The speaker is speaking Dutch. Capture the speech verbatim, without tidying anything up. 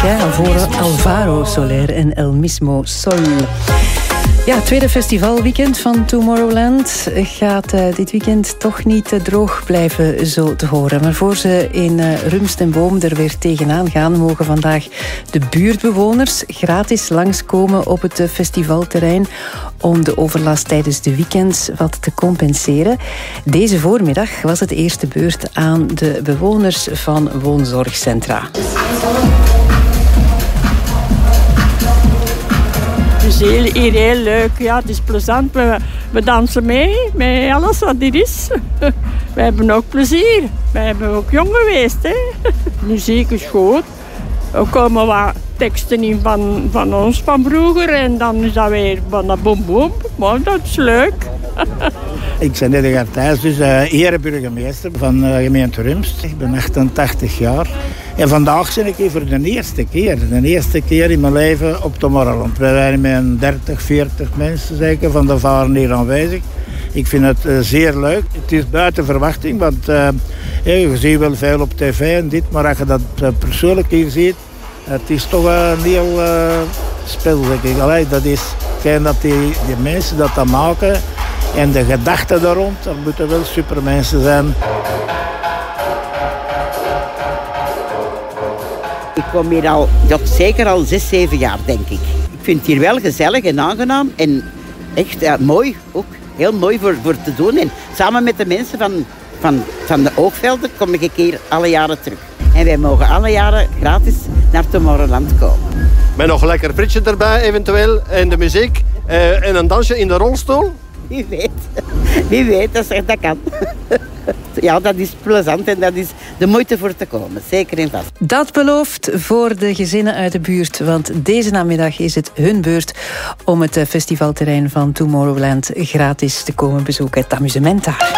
hè? Alvaro Soler en El Mismo Sol. Ja, het tweede festivalweekend van Tomorrowland gaat uh, dit weekend toch niet uh, droog blijven, zo te horen. Maar voor ze in uh, Rumst en Boom er weer tegenaan gaan, mogen vandaag de buurtbewoners gratis langskomen op het uh, festivalterrein om de overlast tijdens de weekends wat te compenseren. Deze voormiddag was het eerste beurt aan de bewoners van woonzorgcentra. Het is heel, hier heel leuk, ja, het is plezant. We, we dansen mee met alles wat er is. We hebben ook plezier. We hebben ook jong geweest. Hè. Muziek is goed. Er komen wat teksten in van, van ons van vroeger. En dan is dat weer van dat boem boem. Maar dat is leuk. Ik ben Edgar Thijs, dus uh, ereburgemeester van de uh, gemeente Rumst. Ik ben achtentachtig jaar. En vandaag ben ik hier voor de eerste keer. De eerste keer in mijn leven op Tomorrowland. We zijn met dertig, veertig mensen zeker van de varen hier aanwezig. Ik vind het uh, zeer leuk. Het is buiten verwachting, want uh, je ziet wel veel op tv en dit. Maar als je dat uh, persoonlijk hier ziet, het is toch een heel uh, spel, zeg ik. Allee, dat is hetgeen dat die, die mensen dat dan maken. En de gedachten daar rond, dat moeten wel supermensen zijn. Ik kom hier al, toch zeker al zes, zeven jaar, denk ik. Ik vind het hier wel gezellig en aangenaam. En echt ja, mooi, ook heel mooi voor, voor te doen. En samen met de mensen van, van, van de Oogvelden kom ik hier alle jaren terug. En wij mogen alle jaren gratis naar Tomorrowland komen. Met nog lekker frietje erbij eventueel. En de muziek. Uh, en een dansje in de rolstoel. Wie weet. Wie weet, dat, dat kan. Ja, dat is plezant en dat is de moeite voor te komen. Zeker en vast. Dat belooft voor de gezinnen uit de buurt. Want deze namiddag is het hun beurt om het festivalterrein van Tomorrowland gratis te komen bezoeken. Het amusement daar.